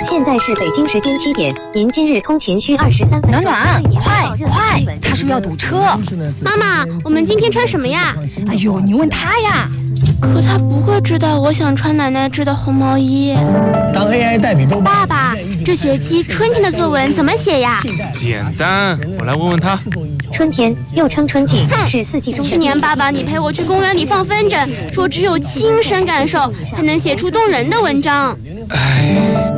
现在是北京时间7点，您今日通勤需23分钟。 暖暖，快！他说要堵车。 妈妈，我们今天穿什么呀？ 哎呦，你问他呀。 可他不会知道我想穿奶奶织的红毛衣。 当 AI 代笔都爸爸，这学期春天的作文怎么写呀？ 简单，我来问问他。 春天又称春季，是四季中的。 去年爸爸你陪我去公园里放风筝，说只有亲身感受才能写出动人的文章。 哎，